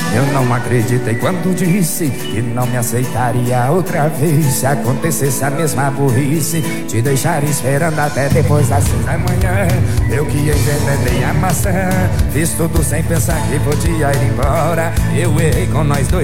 Eu não acreditei quando disse que não me aceitaria outra vez. Se acontecesse a mesma burrice, te deixar esperando até depois das 6 da manhã. Eu que envenenei a maçã, fiz tudo sem pensar que podia ir embora. Eu errei com nós dois.